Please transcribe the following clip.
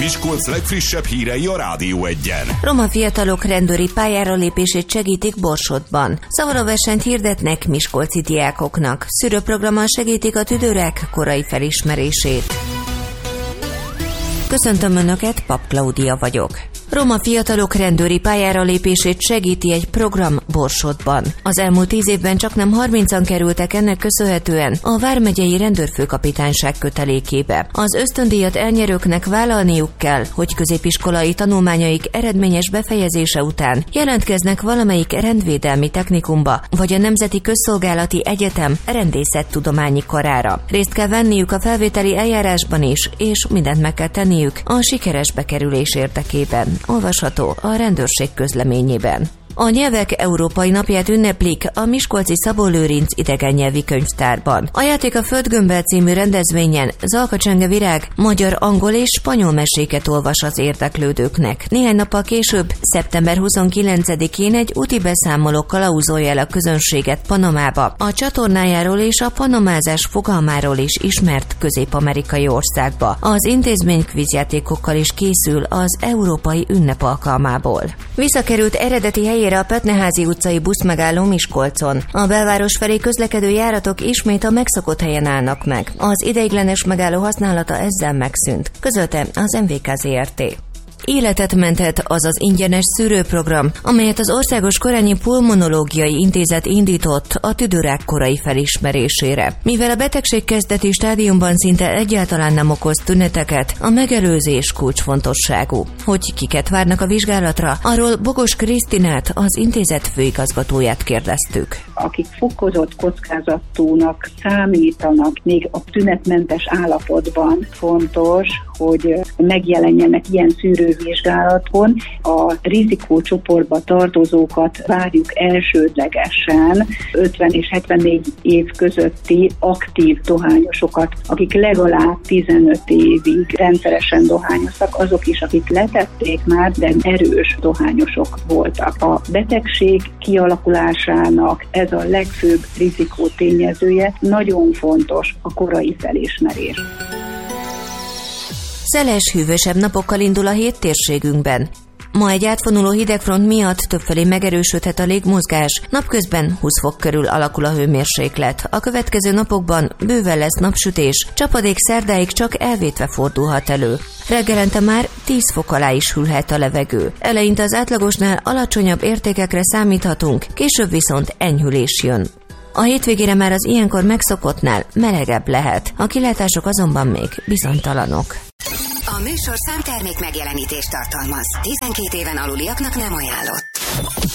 Miskolc legfrissebb hírei a Rádió Egyen. Roma fiatalok rendőri pályára lépését segítik Borsodban. Szavaróversenyt hirdetnek miskolci diákoknak. Szűrőprogrammal segítik a tüdőrák korai felismerését. Köszöntöm Önöket, Pap Klaudia vagyok. Roma fiatalok rendőri pályára lépését segíti egy program Borsodban. Az elmúlt 10 évben csaknem 30-an kerültek ennek köszönhetően a vármegyei rendőrfőkapitányság kötelékébe. Az ösztöndíjat elnyerőknek vállalniuk kell, hogy középiskolai tanulmányaik eredményes befejezése után jelentkeznek valamelyik rendvédelmi technikumba, vagy a Nemzeti Közszolgálati Egyetem rendészettudományi karára. Részt kell venniük a felvételi eljárásban is, és mindent meg kell tenniük a sikeres bekerülés érdekében. Olvasható a rendőrség közleményében. A Nyelvek Európai Napját ünneplik a miskolci Szabó Lőrinc idegennyelvi könyvtárban. A Játék a Földgömbbel című rendezvényen Zalka Csenge Virág magyar, angol és spanyol meséket olvas az érdeklődőknek. Néhány nappal később, szeptember 29-én egy úti beszámoló kalauzolja el a közönséget Panamába, a csatornájáról és a panamázás fogalmáról is ismert közép-amerikai országba. Az intézmény kvízjátékokkal is készül az európai ünnep alkalmából. Visszakerült eredeti helyére a Petneházi utcai buszmegálló Miskolcon. A belváros felé közlekedő járatok ismét a megszokott helyen állnak meg. Az ideiglenes megálló használata ezzel megszűnt, közölte az MVK Zrt. Életet menthet az az ingyenes szűrőprogram, amelyet az Országos Korányi Pulmonológiai Intézet indított a tüdőrák korai felismerésére. Mivel a betegség kezdeti stádiumban szinte egyáltalán nem okoz tüneteket, a megelőzés kulcsfontosságú. Hogy kiket várnak a vizsgálatra, arról Bogos Krisztinát, az intézet főigazgatóját kérdeztük. Akik fokozott kockázatúnak számítanak még a tünetmentes állapotban, fontos, hogy megjelenjenek ilyen szűrővizsgálaton. A rizikócsoportba tartozókat várjuk elsődlegesen 50 és 74 év közötti aktív dohányosokat, akik legalább 15 évig rendszeresen dohányoztak, azok is, akik letették már, de erős dohányosok voltak. A betegség kialakulásának ez a legfőbb rizikó tényezője, nagyon fontos a korai felismerés. Szeles, hűvösebb napokkal indul a hét térségünkben. Ma egy átfonuló hidegfront miatt többfelé megerősödhet a légmozgás, napközben 20 fok körül alakul a hőmérséklet. A következő napokban bőven lesz napsütés, csapadék szerdáig csak elvétve fordulhat elő. Reggelente már 10 fok alá is hűlhet a levegő. Eleinte az átlagosnál alacsonyabb értékekre számíthatunk, később viszont enyhülés jön. A hétvégére már az ilyenkor megszokottnál melegebb lehet, a kilátások azonban még bizonytalanok. A műsorszám termék megjelenítést tartalmaz. 12 éven aluliaknak nem ajánlott.